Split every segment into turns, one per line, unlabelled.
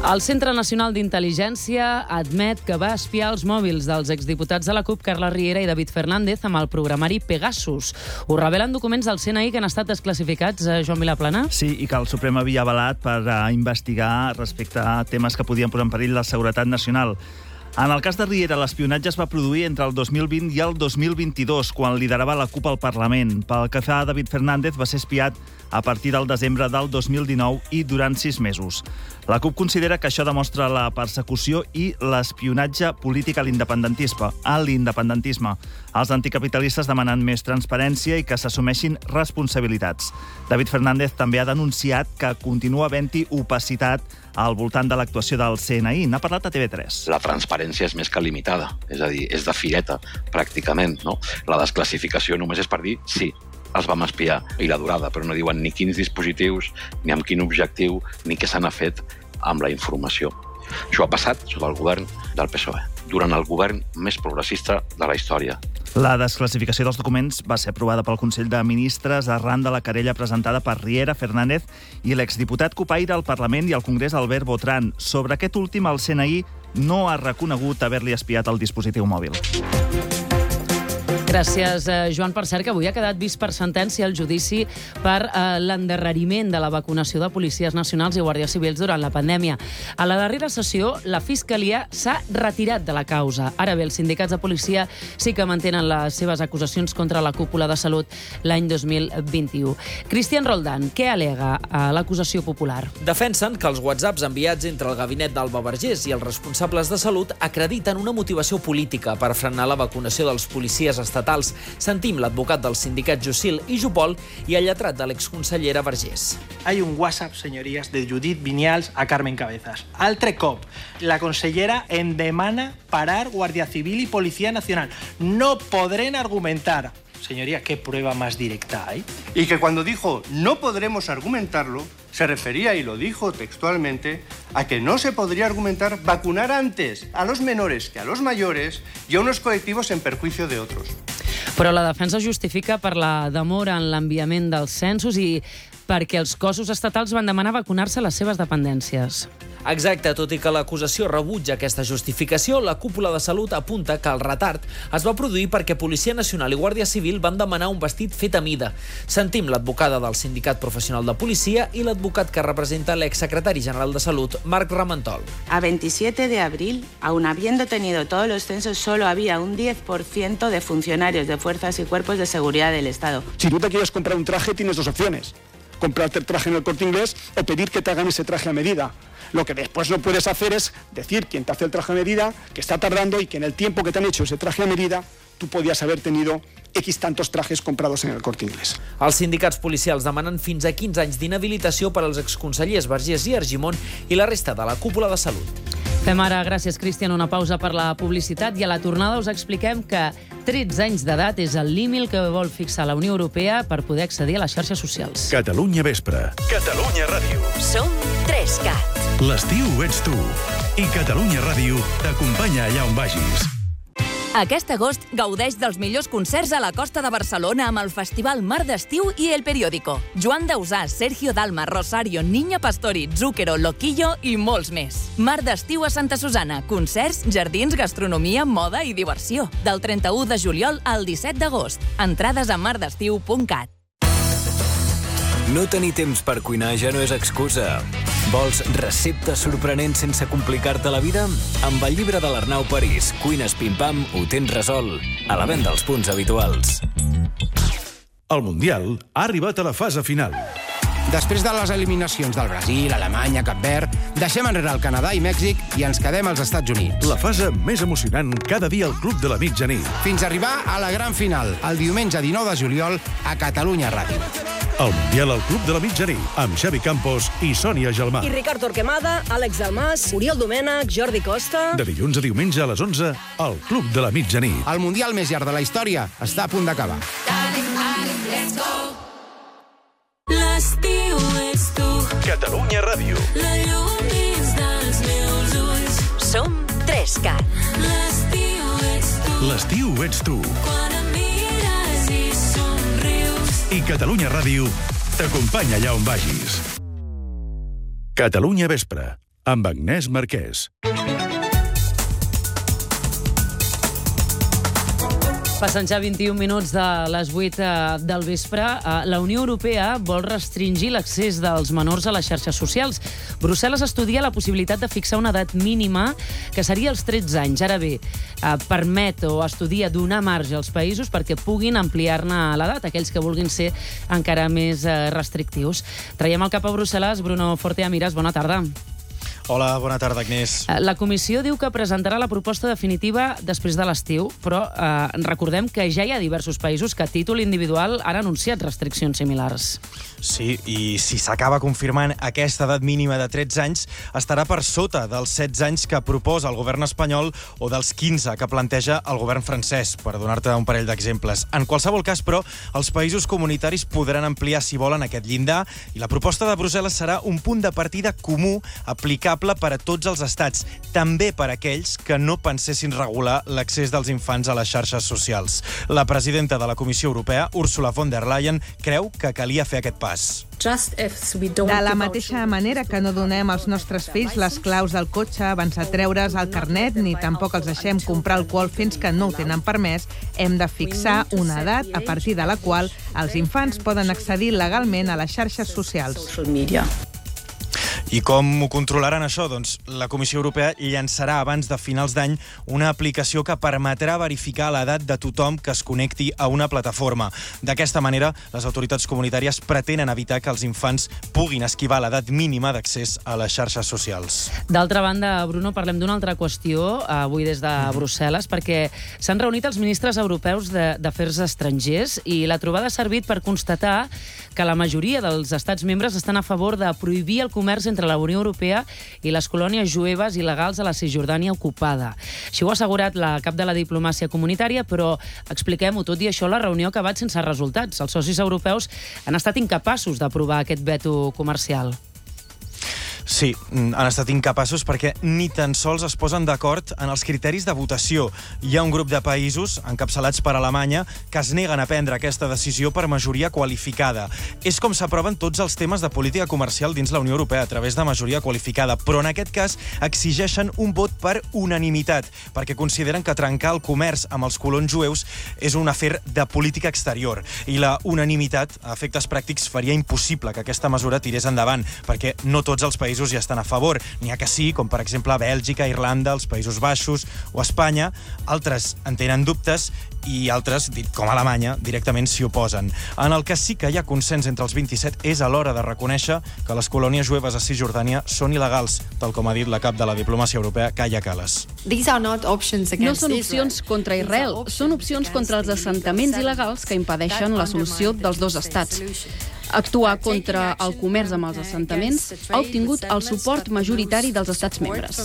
El Centre Nacional d'Intel·ligència admet que va espiar els mòbils dels exdiputats de la CUP, Carles Riera i David Fernández, amb el programari Pegasus. Ho revelen documents del CNI que han estat desclassificats, Joan Vilaplana?
Sí, i que el Suprem havia avalat per investigar respecte a temes que podien posar en perill la seguretat nacional. En el cas de Riera, l'espionatge es va produir entre el 2020 i el 2022, quan liderava la CUP al Parlament. Pel que fa a David Fernández, va ser espiat a partir del desembre del 2019 i durant 6 mesos. La CUP considera que això demostra la persecució i l'espionatge polític a l'independentisme. Els anticapitalistes demanen més transparència i que s'assumeixin responsabilitats. David Fernández també ha denunciat que continua havent-hi opacitat al voltant de l'actuació del CNI. N'ha parlat a TV3.
La transparència és més que limitada, és a dir, és de fireta, pràcticament, no? La desclassificació només és per dir sí, els vam espiar, i la durada, però no diuen ni quins dispositius, ni amb quin objectiu, ni què se n'ha fet amb la informació. Això ha passat sota el govern del PSOE, durant el govern més progressista de la història.
La desclassificació dels documents va ser aprovada pel Consell de Ministres arran de la querella presentada per Riera, Fernández i l'exdiputat cupaire al Parlament i al Congrés Albert Botran. Sobre aquest últim, el CNI no ha reconegut haver-li espiat el dispositiu mòbil.
Gràcies, Joan. Per cert, que avui ha quedat vist per sentència el judici per l'endarreriment de la vacunació de policies nacionals i guàrdies civils durant la pandèmia. A la darrera sessió, la Fiscalia s'ha retirat de la causa. Ara bé, els sindicats de policia sí que mantenen les seves acusacions contra la cúpula de salut l'any 2021. Cristian Roldán, què al·lega a l'acusació popular?
Defensen que els whatsapps enviats entre el gabinet d'Alba Vergés i els responsables de salut acrediten una motivació política per frenar la vacunació dels policies estatals. Sentim l'advocat del sindicat Jusil i Jupol i el lletrat de l'exconsellera Vergés.
Hay un WhatsApp, señorías, de Judit Vinyals a Carmen Cabezas. Altre cop, la consellera em demana parar Guardia Civil y Policía Nacional. No podrán argumentar. Señoría, ¿qué prueba más directa hay?
Y que cuando dijo no podremos argumentarlo, se refería, y lo dijo textualmente, a que no se podría argumentar vacunar antes a los menores que a los mayores y a unos colectivos en perjuicio de otros.
Però la defensa justifica per la demora en l'enviament dels censos i perquè els cossos estatals van demanar vacunar-se a les seves dependències.
Exacte, tot i que l'acusació rebutja aquesta justificació, la cúpula de salut apunta que el retard es va produir perquè Policia Nacional i Guàrdia Civil van demanar un vestit fet a mida. Sentim l'advocada del Sindicat Professional de Policia i l'advocat que representa l'exsecretari general de Salut, Marc Ramentol.
A 27 de abril, aun habiendo tenido todos los censos, solo había un 10% de funcionarios de fuerzas y cuerpos de seguridad del Estado.
Si tú te quieres comprar un traje, tienes dos opciones. Comprarte el traje en el Corte Inglés o pedir que te hagan ese traje a medida. Lo que después no puedes hacer es decir quién te hace el traje a medida, que está tardando y que en el tiempo que te han hecho ese traje a medida tú podías haber tenido X tantos trajes comprados en el Corte Inglés.
Els sindicats policials demanen fins a 15 anys d'inhabilitació per als exconsellers Vergés i Argimon i la resta de la cúpula de salut.
Fem ara, gràcies, Cristian, una pausa per la publicitat i a la tornada us expliquem que 13 anys d'edat és el límit que vol fixar la Unió Europea per poder accedir a les xarxes socials.
Catalunya Vespre. Catalunya Ràdio.
Som 3CAT.
L'estiu ets tu. I Catalunya Ràdio t'acompanya allà on vagis.
Aquest agost gaudeix dels millors concerts a la costa de Barcelona amb el Festival Mar d'Estiu i El Periódico. Joan Dausà, Sergio Dalma, Rosario, Niña Pastori, Zúquero, Loquillo i molts més. Mar d'Estiu a Santa Susana. Concerts, jardins, gastronomia, moda i diversió. Del 31 de juliol al 17 d'agost. Entrades a mardestiu.cat.
No tenir temps per cuinar ja no és excusa. Vols receptes sorprenents sense complicar-te la vida? Amb el llibre de l'Arnau París, Cuines Pim-Pam, ho tens resolt. A la venda als punts habituals.
El Mundial ha arribat a la fase final.
Després de les eliminacions del Brasil, Alemanya, Cap Verd, deixem enrere el Canadà i Mèxic i ens quedem als Estats Units.
La fase més emocionant cada dia al Club de la Mitjanit.
Fins a arribar a la gran final, el diumenge 19 de juliol a Catalunya Ràdio.
El Mundial al Club de la Mitjanit, amb Xavi Campos i Sònia Gelmà.
I Ricard Torquemada, Àlex Dalmàs, Oriol Domènech, Jordi Costa...
De dilluns a diumenge a les 11, al Club de la Mitjanit.
El Mundial més llarg de la història està a punt d'acabar.
L'estiu ets tu.
Catalunya Ràdio.
La llum dins dels meus ulls. Som 3CAT. L'estiu ets tu.
L'estiu ets tu.
Quan em mires i somrius.
I Catalunya Ràdio t'acompanya allà on vagis. Catalunya Vespre, amb Agnès Marquès.
Passen ja 21 minuts de les 8 del vespre. La Unió Europea vol restringir l'accés dels menors a les xarxes socials. Brussel·les estudia la possibilitat de fixar una edat mínima que seria els 13 anys. Ara bé, permet o estudia donar marge als països perquè puguin ampliar-ne l'edat, aquells que vulguin ser encara més restrictius. Traiem el cap a Brussel·les. Bruno Fortea Miras, bona tarda.
Hola, bona tarda, Agnès.
La comissió diu que presentarà la proposta definitiva després de l'estiu, però recordem que ja hi ha diversos països que a títol individual han anunciat restriccions similars.
Sí, i si s'acaba confirmant aquesta edat mínima de 13 anys, estarà per sota dels 16 anys que proposa el govern espanyol o dels 15 que planteja el govern francès, per donar-te un parell d'exemples. En qualsevol cas, però, els països comunitaris podran ampliar, si volen, aquest llindar, i la proposta de Brussel·les serà un punt de partida comú aplicable per a tots els estats, també per a aquells que no pensessin regular l'accés dels infants a les xarxes socials. La presidenta de la Comissió Europea, Ursula von der Leyen, creu que calia fer aquest pas.
De la mateixa manera que no donem als nostres fills les claus del cotxe abans de treure's el carnet, ni tampoc els deixem comprar alcohol fins que no ho tenen permès, hem de fixar una edat a partir de la qual els infants poden accedir legalment a les xarxes socials.
I com ho controlaran això? Doncs la Comissió Europea llançarà abans de finals d'any una aplicació que permetrà verificar l'edat de tothom que es connecti a una plataforma. D'aquesta manera, les autoritats comunitàries pretenen evitar que els infants puguin esquivar l'edat mínima d'accés a les xarxes socials.
D'altra banda, Bruno, parlem d'una altra qüestió avui des de Brussel·les, perquè s'han reunit els ministres europeus d'Afers Estrangers i la trobada ha servit per constatar que la majoria dels estats membres estan a favor de prohibir el comerç entre la Unió Europea i les colònies jueves il·legals a la Cisjordània ocupada. Així ho ha assegurat la cap de la diplomàcia comunitària, però expliquem-ho, tot i això la reunió ha acabat sense resultats. Els socis europeus han estat incapaços d'aprovar aquest veto comercial.
Sí, han estat incapaços perquè ni tan sols es posen d'acord en els criteris de votació. Hi ha un grup de països, encapçalats per Alemanya, que es neguen a prendre aquesta decisió per majoria qualificada. És com s'aproven tots els temes de política comercial dins la Unió Europea, a través de majoria qualificada, però en aquest cas exigeixen un vot per unanimitat, perquè consideren que trencar el comerç amb els colons jueus és un afer de política exterior. I la unanimitat, a efectes pràctics, faria impossible que aquesta mesura tirés endavant, perquè no tots els països ja estan a favor. N'hi ha que sí, com per exemple Bèlgica, Irlanda, els Països Baixos o Espanya. Altres en tenen dubtes i altres, com Alemanya, directament s'hi oposen. En el que sí que hi ha consens entre els 27 és a l'hora de reconèixer que les colònies jueves a Cisjordània són il·legals, tal com ha dit la cap de la diplomàcia europea, Kaja Kallas.
No són opcions contra Israel, són opcions contra els assentaments il·legals que impedeixen la solució dels dos estats. Actuar contra el comerç amb els assentaments ha obtingut el suport majoritari dels estats membres.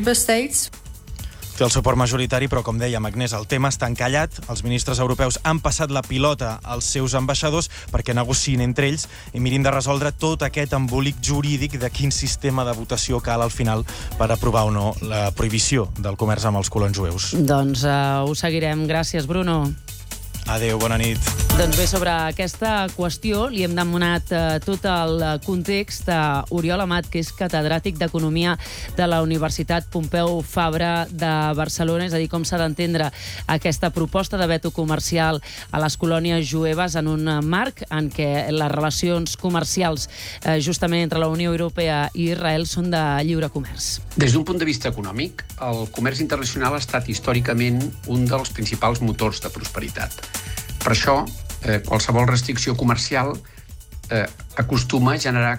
Té el suport majoritari, però, com dèiem, Agnès, el tema està encallat. Els ministres europeus han passat la pilota als seus ambaixadors perquè negociïn entre ells i mirin de resoldre tot aquest embolic jurídic de quin sistema de votació cal al final per aprovar o no la prohibició del comerç amb els colons jueus.
Doncs ho seguirem. Gràcies, Bruno.
Adéu, bona nit.
Doncs bé, sobre aquesta qüestió li hem demanat tot el context a Oriol Amat, que és catedràtic d'Economia de la Universitat Pompeu Fabra de Barcelona, és a dir, com s'ha d'entendre aquesta proposta de veto comercial a les colònies jueves en un marc en què les relacions comercials justament entre la Unió Europea i Israel són de lliure comerç.
Des d'un punt de vista econòmic, el comerç internacional ha estat històricament un dels principals motors de prosperitat. Per això, qualsevol restricció comercial acostuma a generar